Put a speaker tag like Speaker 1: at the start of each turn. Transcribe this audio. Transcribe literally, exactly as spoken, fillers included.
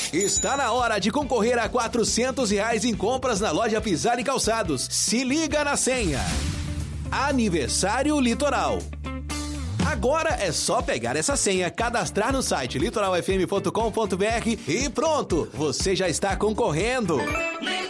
Speaker 1: Está na hora de concorrer a quatrocentos reais em compras na loja Pisani Calçados. Se liga na senha. Aniversário Litoral. Agora é só pegar essa senha, cadastrar no site litoral f m ponto com ponto b r e pronto, você já está concorrendo.